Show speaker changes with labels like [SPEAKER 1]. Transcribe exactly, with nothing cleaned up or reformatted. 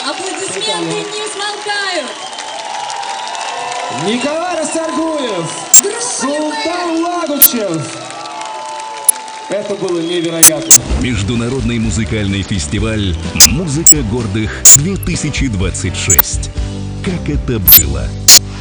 [SPEAKER 1] Аплодисменты не смолкают.
[SPEAKER 2] Николай Расторгуев, Султан Лагучев. Это было невероятно.
[SPEAKER 3] Международный музыкальный фестиваль «Музыка гордых-две тысячи двадцать шесть». Как это было?